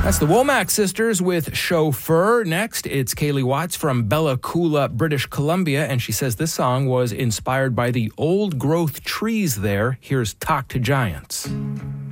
That's the Womack Sisters with Chauffeur. Next, it's Kaylee Watts from Bella Coola, British Columbia, and she says this song was inspired by the old growth trees there. Here's Talk to Giants.